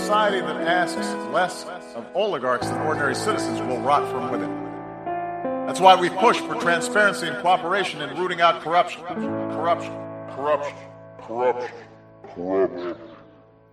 society that asks less of oligarchs than ordinary citizens will rot from within. That's why we push for transparency and cooperation in rooting out corruption. Corruption. Corruption. Corruption. Corruption.